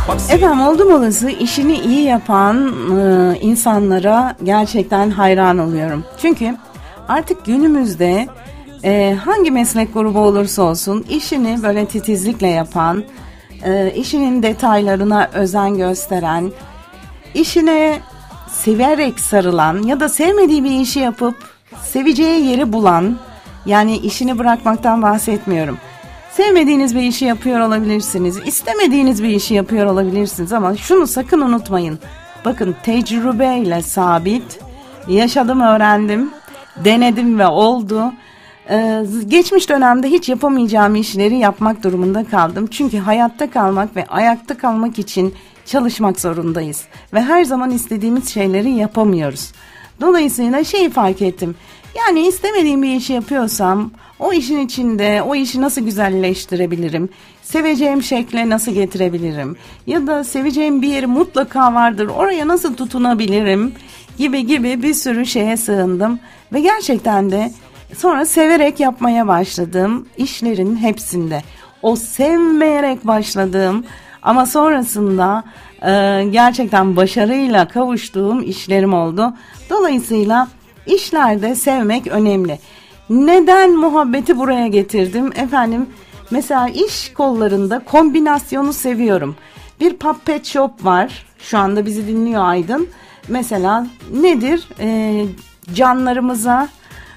Efendim oldum olası işini iyi yapan insanlara gerçekten hayran oluyorum. Çünkü artık günümüzde hangi meslek grubu olursa olsun işini böyle titizlikle yapan, işinin detaylarına özen gösteren, işine severek sarılan ya da sevmediği bir işi yapıp seveceği yeri bulan, yani işini bırakmaktan bahsetmiyorum. Sevmediğiniz bir işi yapıyor olabilirsiniz, istemediğiniz bir işi yapıyor olabilirsiniz ama şunu sakın unutmayın. Bakın, tecrübeyle sabit, yaşadım, öğrendim, denedim ve oldu. Geçmiş dönemde hiç yapamayacağım işleri yapmak durumunda kaldım. Çünkü hayatta kalmak ve ayakta kalmak için çalışmak zorundayız. Ve her zaman istediğimiz şeyleri yapamıyoruz. Dolayısıyla şeyi fark ettim. Yani istemediğim bir işi yapıyorsam o işin içinde o işi nasıl güzelleştirebilirim? Seveceğim şekle nasıl getirebilirim? Ya da seveceğim bir yeri mutlaka vardır, oraya nasıl tutunabilirim? Gibi bir sürü şeye sığındım. Ve gerçekten de sonra severek yapmaya başladığım işlerin hepsinde o sevmeyerek başladığım ama sonrasında gerçekten başarıyla kavuştuğum işlerim oldu. Dolayısıyla işlerde sevmek önemli. Neden muhabbeti buraya getirdim? Efendim, mesela iş kollarında kombinasyonu seviyorum. Bir puppet shop var. Şu anda bizi dinliyor Aydın. Mesela nedir? Canlarımıza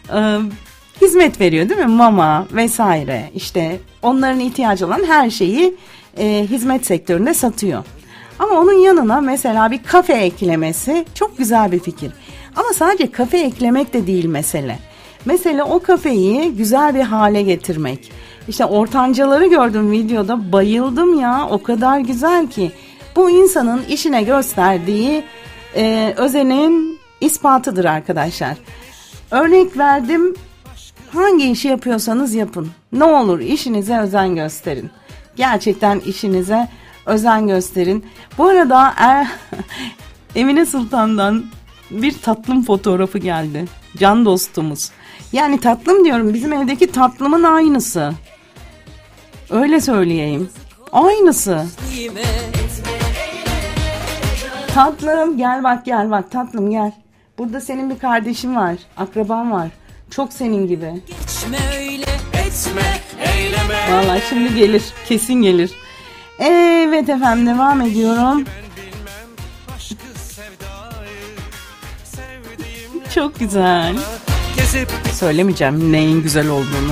hizmet veriyor değil mi? Mama vesaire. İşte onların ihtiyacı olan her şeyi hizmet sektöründe satıyor. Ama onun yanına mesela bir kafe eklemesi çok güzel bir fikir. Ama sadece kafe eklemek de değil mesele. Mesele o kafeyi güzel bir hale getirmek. İşte ortancaları gördüm videoda, bayıldım ya, o kadar güzel ki. Bu insanın işine gösterdiği özenin ispatıdır arkadaşlar. Örnek verdim, hangi işi yapıyorsanız yapın. Ne olur işinize özen gösterin. Gerçekten işinize özen gösterin. Bu arada Emine Sultan'dan bir tatlım fotoğrafı geldi. Can dostumuz. Yani tatlım diyorum, bizim evdeki tatlımın aynısı. Öyle söyleyeyim. Aynısı. Tatlım gel bak tatlım gel. Burada senin bir kardeşin var, akraban var. Çok senin gibi. Geçme öyle, etme, eyleme. Vallahi şimdi gelir, kesin gelir. Evet efendim, devam ediyorum. Çok güzel. Söylemeyeceğim neyin güzel olduğunu.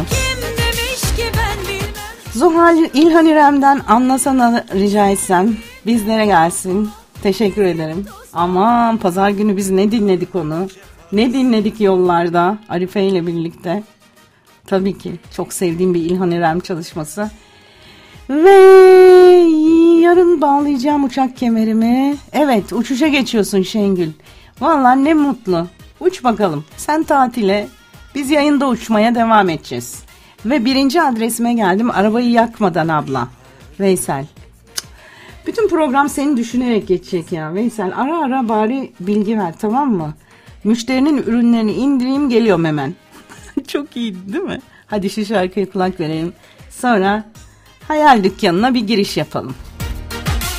Zuhal İlhan İrem'den Anlasana rica etsem bizlere gelsin. Teşekkür ederim. Aman, pazar günü biz ne dinledik onu. Ne dinledik yollarda Arife ile birlikte. Tabii ki çok sevdiğim bir İlhan İrem çalışması. Ve yarın bağlayacağım uçak kemerimi. Evet, uçuşa geçiyorsun Şengül. Vallahi ne mutlu. Uç bakalım. Sen tatile, biz yayında uçmaya devam edeceğiz. Ve 1. adresime geldim. Arabayı yakmadan abla. Veysel. Bütün program seni düşünerek geçecek ya. Veysel, ara ara bari bilgi ver, tamam mı? Müşterinin ürünlerini indireyim, geliyorum hemen. Çok iyi değil mi? Hadi şu şarkıya kulak verelim. Sonra hayal dükkanına bir giriş yapalım.